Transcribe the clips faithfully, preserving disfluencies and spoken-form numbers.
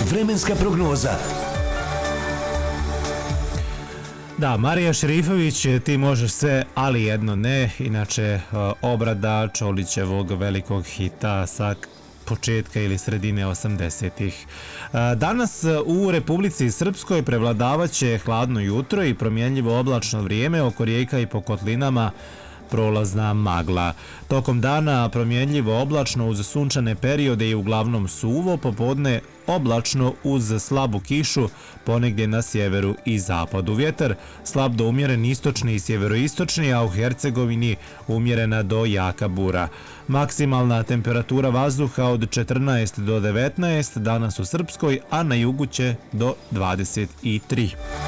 Vremenska prognoza. Da, Marija Šerifović, ti možeš sve, ali jedno ne. Inače, obrada Čolićevog velikog hita sa početka ili sredine osamdesetih. Danas u Republici Srpskoj prevladavaće hladno jutro i promjenljivo oblačno vrijeme, oko rijeka i po kotlinama prolazna magla. Tokom dana promjenljivo oblačno uz sunčane periode i uglavnom suvo, popodne oblačno uz slabu kišu, ponegdje na sjeveru i zapadu. Vjetar slab do umjeren istočni i sjeveroistočni, a u Hercegovini umjerena do jaka bura. Maksimalna temperatura vazduha od četrnaest do devetnaest, danas u Srpskoj, a na jugu će do dvadeset tri.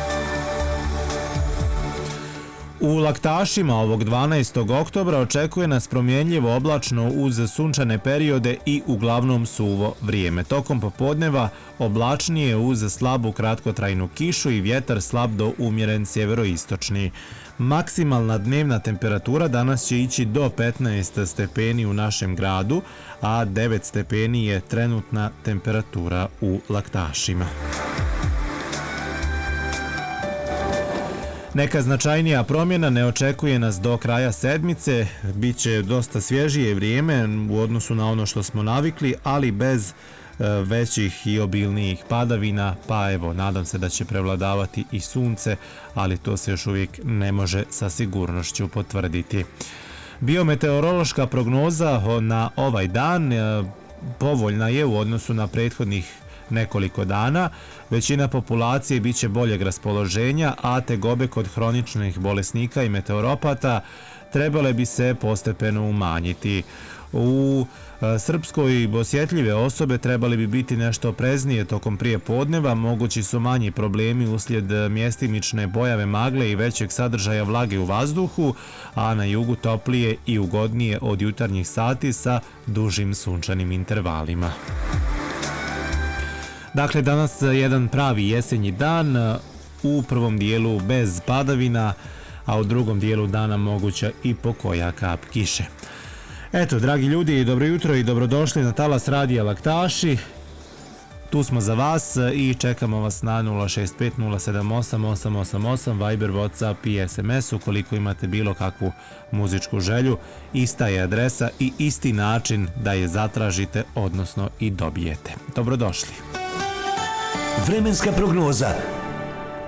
U Laktašima ovog dvanaestog oktobra očekuje nas promjenljivo oblačno uz sunčane periode i uglavnom suvo vrijeme. Tokom popodneva oblačnije uz slabu kratkotrajnu kišu i vjetar slab do umjeren sjeveroistočni. Maksimalna dnevna temperatura danas će ići do petnaest stepeni u našem gradu, a devet stepeni je trenutna temperatura u Laktašima. Neka značajnija promjena ne očekuje nas do kraja sedmice, bit će dosta svježije vrijeme u odnosu na ono što smo navikli, ali bez većih i obilnijih padavina, pa evo, nadam se da će prevladavati i sunce, ali to se još uvijek ne može sa sigurnošću potvrditi. Biometeorološka prognoza na ovaj dan povoljna je u odnosu na prethodnih nekoliko dana. Većina populacije bit će boljeg raspoloženja, a tegobe kod hroničnih bolesnika i meteoropata trebale bi se postepeno umanjiti. U Srpskoj osjetljive osobe trebali bi biti nešto opreznije tokom prije podneva, mogući su manji problemi uslijed mjestimične pojave magle i većeg sadržaja vlage u vazduhu, a na jugu toplije i ugodnije od jutarnjih sati sa dužim sunčanim intervalima. Dakle, danas jedan pravi jesenji dan, u prvom dijelu bez padavina, a u drugom dijelu dana moguća i pokoja kap kiše. Eto, dragi ljudi, dobro jutro i dobrodošli na talas radija Laktaši. Tu smo za vas i čekamo vas na nula šest pet nula sedam osam osam osam osam, Viber, WhatsApp i S M S ukoliko imate bilo kakvu muzičku želju. Ista je adresa i isti način da je zatražite, odnosno i dobijete. Dobrodošli. Vremenska prognoza.